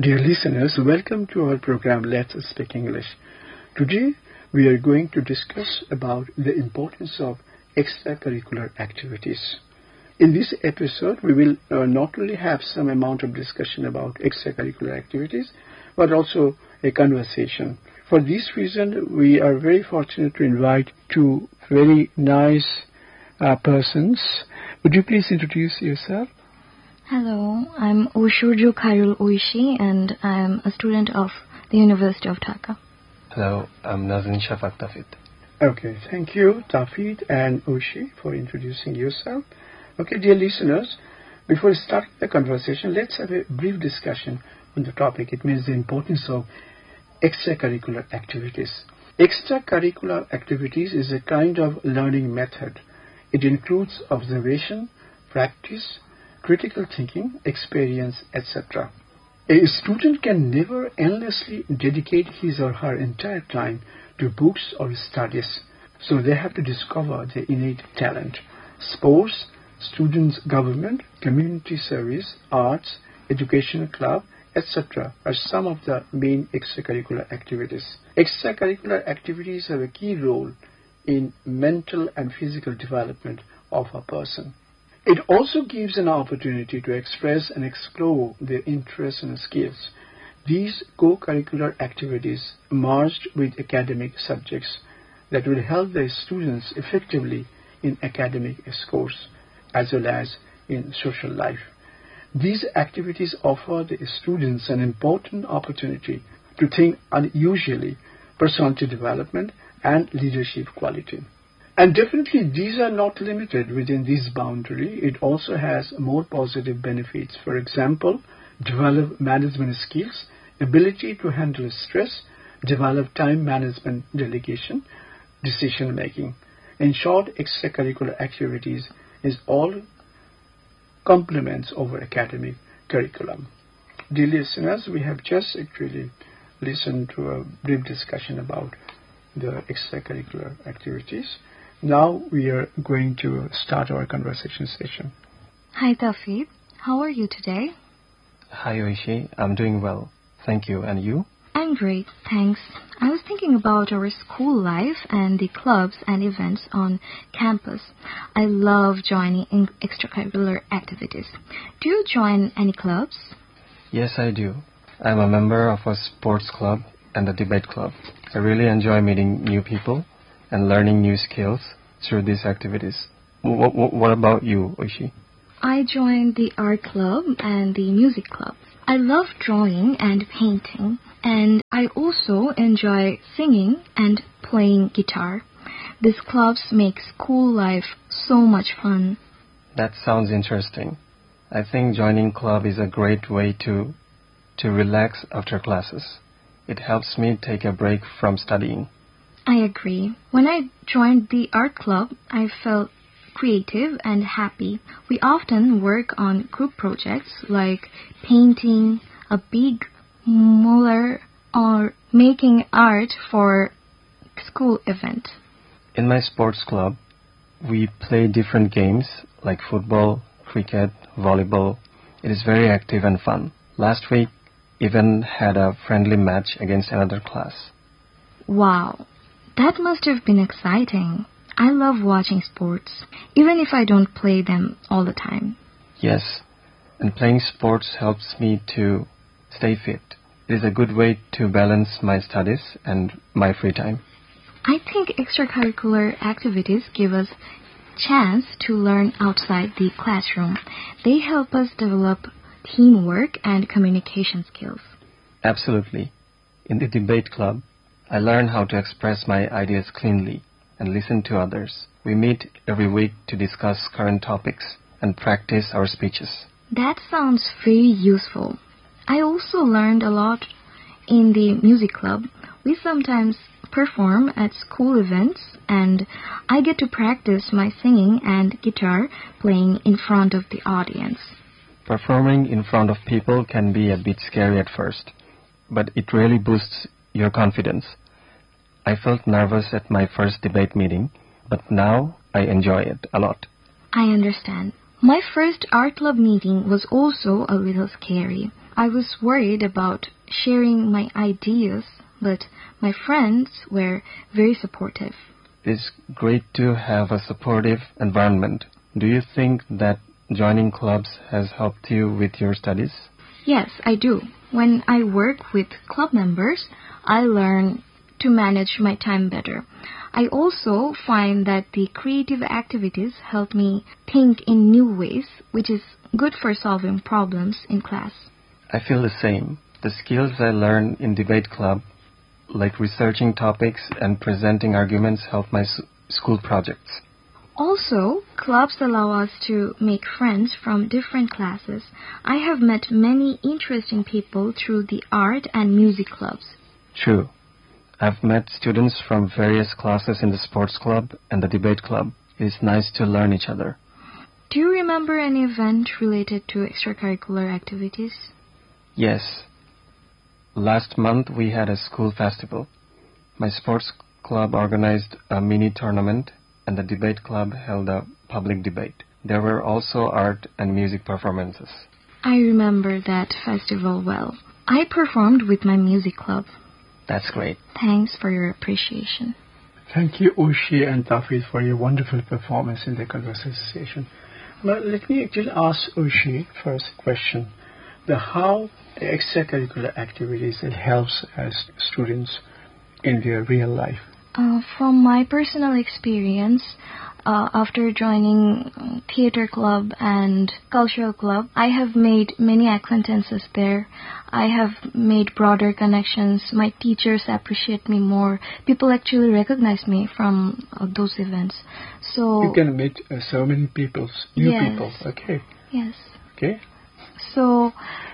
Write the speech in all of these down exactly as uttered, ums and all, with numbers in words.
Dear listeners, welcome to our program Let's Speak English. Today we are going to discuss about the importance of extracurricular activities. In this episode, we will uh, not only have some amount of discussion about extracurricular activities, but also a conversation. For this reason, we are very fortunate to invite two very nice uh, persons. Would you please introduce yourself? Hello, I'm Oshurju Khairul Oishi and I'm a student of the University of Dhaka. Hello, I'm Nazin Shafak Tafid. Okay, thank you, Tafid and Oishi, for introducing yourself. Okay, dear listeners, before starting the conversation, let's have a brief discussion on the topic. It means the importance of extracurricular activities. Extracurricular activities is a kind of learning method. It includes observation, practice, critical thinking, experience, et cetera. A student can never endlessly dedicate his or her entire time to books or studies, so they have to discover their innate talent. Sports, students' government, community service, arts, educational club, et cetera are some of the main extracurricular activities. Extracurricular activities have a key role in mental and physical development of a person. It also gives an opportunity to express and explore their interests and skills. These co-curricular activities merged with academic subjects that will help the students effectively in academic scores as well as in social life. These activities offer the students an important opportunity to think unusually, personality development and leadership quality. And definitely these are not limited within this boundary. It also has more positive benefits. For example, develop management skills, ability to handle stress, develop time management, delegation, decision making. In short, extracurricular activities is all complements over academic curriculum. Dear listeners, we have just actually listened to a brief discussion about the extracurricular activities. Now we are going to start our conversation session. Hi Tafid, how are you today? Hi Oishi, I'm doing well. Thank you. And you? I'm great, thanks. I was thinking about our school life and the clubs and events on campus. I love joining in extracurricular activities. Do you join any clubs? Yes, I do. I'm a member of a sports club and a debate club. I really enjoy meeting new people and learning new skills through these activities. What, what, what about you, Oishi? I joined the art club and the music club. I love drawing and painting, and I also enjoy singing and playing guitar. These clubs make school life so much fun. That sounds interesting. I think joining club is a great way to to relax after classes. It helps me take a break from studying. I agree. When I joined the art club, I felt creative and happy. We often work on group projects like painting a big mural or making art for school event. In my sports club, we play different games like football, cricket, volleyball. It is very active and fun. Last week, even had a friendly match against another class. Wow, that must have been exciting. I love watching sports, even if I don't play them all the time. Yes, and playing sports helps me to stay fit. It is a good way to balance my studies and my free time. I think extracurricular activities give us chance to learn outside the classroom. They help us develop teamwork and communication skills. Absolutely. In the debate club, I learn how to express my ideas cleanly and listen to others. We meet every week to discuss current topics and practice our speeches. That sounds very useful. I also learned a lot in the music club. We sometimes perform at school events, and I get to practice my singing and guitar playing in front of the audience. Performing in front of people can be a bit scary at first, but it really boosts your confidence. I felt nervous at my first debate meeting, but now I enjoy it a lot. I understand. My first art club meeting was also a little scary. I was worried about sharing my ideas, but my friends were very supportive. It's great to have a supportive environment. Do you think that joining clubs has helped you with your studies? Yes, I do. When I work with club members, I learn to manage my time better. I also find that the creative activities help me think in new ways, which is good for solving problems in class. I feel the same. The skills I learn in debate club, like researching topics and presenting arguments, help my s- school projects. Also, clubs allow us to make friends from different classes. I have met many interesting people through the art and music clubs. True. I've met students from various classes in the sports club and the debate club. It is nice to learn each other. Do you remember any event related to extracurricular activities? Yes. Last month we had a school festival. My sports club organized a mini tournament and the debate club held a public debate. There were also art and music performances. I remember that festival well. I performed with my music club. That's great. Thanks for your appreciation. Thank you, Ushi and Tafid, for your wonderful performance in the conversation. Well, let me actually ask Ushi first question. The how the extracurricular activities it helps as students in their real life. Uh, from my personal experience, uh, after joining uh, theater club and cultural club, I have made many acquaintances there. I have made broader connections. My teachers appreciate me more. People actually recognize me from uh, those events. So you can meet uh, so many people, new yes. people. Okay. Yes. Okay. So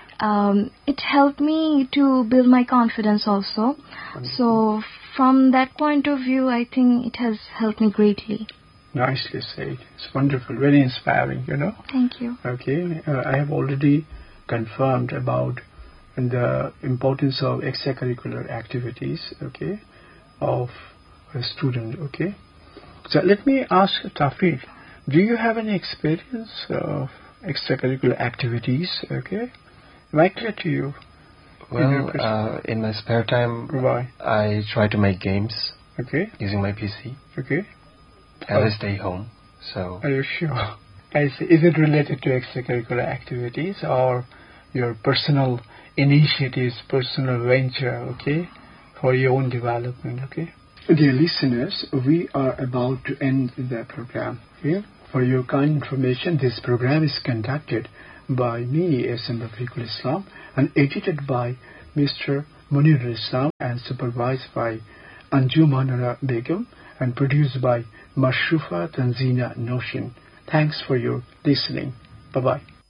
um, it helped me to build my confidence also. Wonderful. So from that point of view, I think it has helped me greatly. Nicely said. It's wonderful, very inspiring, you know. Thank you. Okay. Uh, I have already confirmed about the importance of extracurricular activities, okay, of a student, okay. So let me ask Tafid, do you have any experience of extracurricular activities, okay? Am I clear to you? Well, uh, in my spare time, Why? I try to make games okay. using my P C. Okay. As oh. I stay home, so... Are you sure? I see. Is it related to extracurricular activities or your personal initiatives, personal venture, okay, for your own development, okay? Dear listeners, we are about to end the program, okay? For your kind information, this program is conducted by me, S M Rafiqul Islam, and edited by Mister Munir Islam and supervised by Anju Manara Begum and produced by Mashrufa Tanzina Noshin. Thanks for your listening. Bye-bye.